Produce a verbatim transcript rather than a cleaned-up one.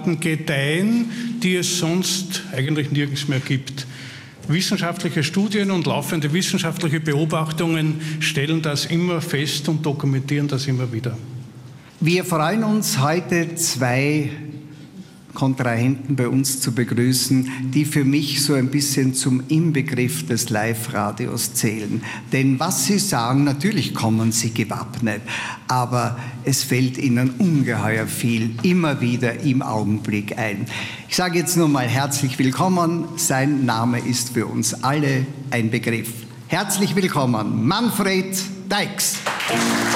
Arten gedeihen, die es sonst eigentlich nirgends mehr gibt. Wissenschaftliche Studien und laufende wissenschaftliche Beobachtungen stellen das immer fest und dokumentieren das immer wieder. Wir freuen uns, heute zwei Kontrahenten bei uns zu begrüßen, die für mich so ein bisschen zum Inbegriff des Live-Radios zählen. Denn was sie sagen, natürlich kommen sie gewappnet, aber es fällt ihnen ungeheuer viel immer wieder im Augenblick ein. Ich sage jetzt nur mal herzlich willkommen. Sein Name ist für uns alle ein Begriff. Herzlich willkommen, Manfred Deix.